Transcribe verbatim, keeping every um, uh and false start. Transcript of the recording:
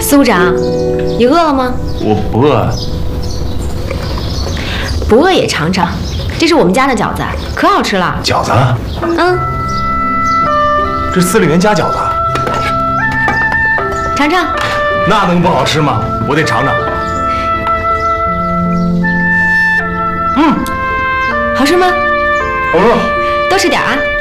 司务长，你饿了吗？ 我不饿。 不饿也尝尝，这是我们家的饺子，可好吃了。 饺子？ 嗯， 这司令员家饺子， 尝尝。 那能不好吃吗？我得尝尝。嗯， 好吃吗？ 好吃。 多吃点啊。